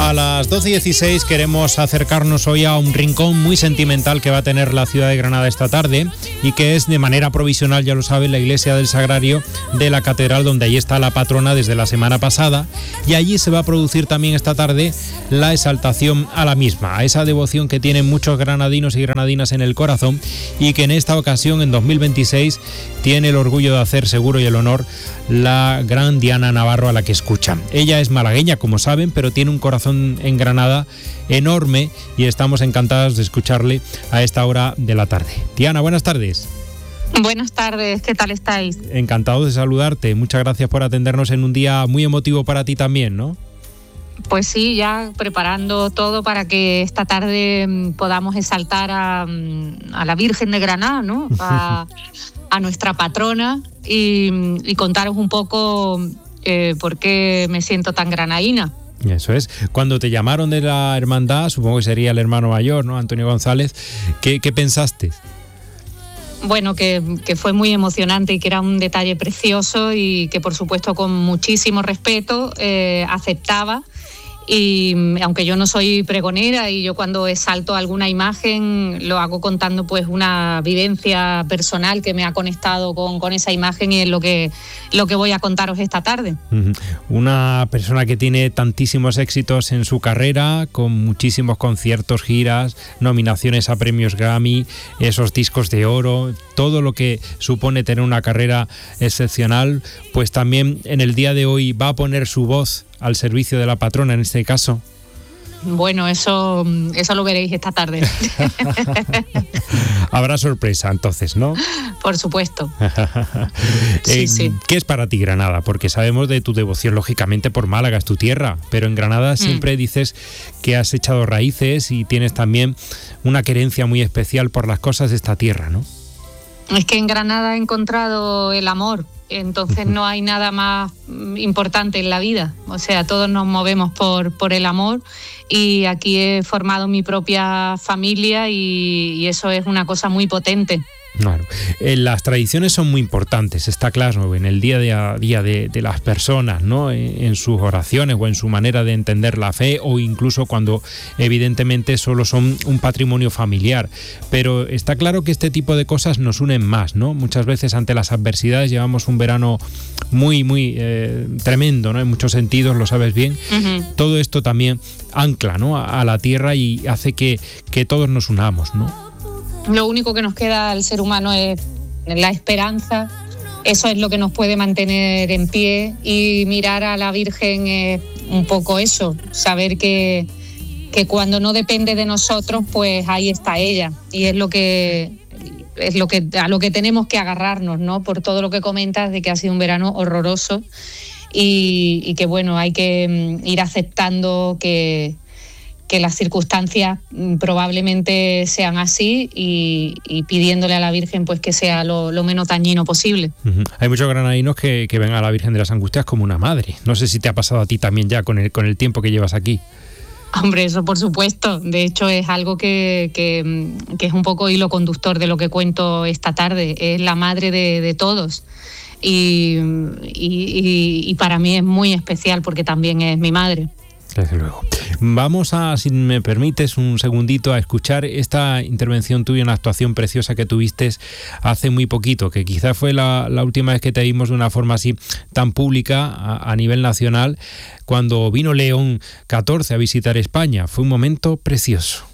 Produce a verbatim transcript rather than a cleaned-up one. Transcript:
A las doce y dieciséis queremos acercarnos hoy a un rincón muy sentimental que va a tener la ciudad de Granada esta tarde y que es de manera provisional, ya lo saben, la iglesia del Sagrario de la Catedral, donde allí está la patrona desde la semana pasada, y allí se va a producir también esta tarde la exaltación a la misma, a esa devoción que tienen muchos granadinos y granadinas en el corazón y que en esta ocasión, en dos mil veintiséis, tiene el orgullo de hacer seguro y el honor la gran Diana Navarro, a la que escuchan. Ella es malagueña, como saben, pero tiene un corazón en Granada enorme y estamos encantados de escucharle a esta hora de la tarde. Diana, buenas tardes. Buenas tardes, ¿qué tal estáis? Encantado de saludarte, muchas gracias por atendernos en un día muy emotivo para ti también, ¿no? Pues sí, ya preparando todo para que esta tarde podamos exaltar a, a la Virgen de Granada, ¿no? A, a nuestra patrona y, y contaros un poco eh, por qué me siento tan granadina. Eso es. Cuando te llamaron de la hermandad, supongo que sería el hermano mayor, ¿no? Antonio González, ¿qué, qué pensaste? Bueno, que, que fue muy emocionante y que era un detalle precioso y que por supuesto con muchísimo respeto eh, aceptaba. Y aunque yo no soy pregonera y yo cuando exalto alguna imagen lo hago contando pues una vivencia personal que me ha conectado con, con esa imagen, y es lo que, lo que voy a contaros esta tarde. Una persona que tiene tantísimos éxitos en su carrera, con muchísimos conciertos, giras, nominaciones a premios Grammy, esos discos de oro, todo lo que supone tener una carrera excepcional, pues también en el día de hoy va a poner su voz al servicio de la patrona en este caso. Bueno, eso, eso lo veréis esta tarde. Habrá sorpresa entonces, ¿no? Por supuesto. eh, sí, sí. ¿Qué es para ti Granada? Porque sabemos de tu devoción, lógicamente, por Málaga, es tu tierra, pero en Granada siempre mm. dices que has echado raíces y tienes también una querencia muy especial por las cosas de esta tierra, ¿no? Es que en Granada he encontrado el amor, entonces no hay nada más importante en la vida. O sea, todos nos movemos por, por el amor, y aquí he formado mi propia familia y, y eso es una cosa muy potente. Claro. Eh, las tradiciones son muy importantes, está claro, en el día a día de, de las personas, ¿no? En, en sus oraciones o en su manera de entender la fe, o incluso cuando evidentemente solo son un patrimonio familiar. Pero está claro que este tipo de cosas nos unen más, ¿no? Muchas veces ante las adversidades llevamos un verano muy, muy eh, tremendo, ¿no? En muchos sentidos, lo sabes bien. Uh-huh. Todo esto también ancla, ¿no? a, a la tierra y hace que, que todos nos unamos, ¿no? Lo único que nos queda al ser humano es la esperanza. Eso es lo que nos puede mantener en pie, y mirar a la Virgen es un poco eso, saber que, que cuando no depende de nosotros, pues ahí está ella, y es lo que es lo que a lo que tenemos que agarrarnos, ¿no? Por todo lo que comentas de que ha sido un verano horroroso y, y que bueno, hay que ir aceptando que que las circunstancias probablemente sean así y, y pidiéndole a la Virgen pues que sea lo, lo menos dañino posible. Uh-huh. Hay muchos granadinos que, que ven a la Virgen de las Angustias como una madre. No sé si te ha pasado a ti también ya con el, con el tiempo que llevas aquí. Hombre, eso por supuesto. De hecho es algo que, que, que es un poco hilo conductor de lo que cuento esta tarde. Es la madre de, de todos. Y, y, y para mí es muy especial porque también es mi madre. Desde luego. Vamos a, si me permites un segundito, a escuchar esta intervención tuya, una actuación preciosa que tuviste hace muy poquito, que quizá fue la, la última vez que te vimos de una forma así tan pública a, a nivel nacional, cuando vino León catorce a visitar España. Fue un momento precioso.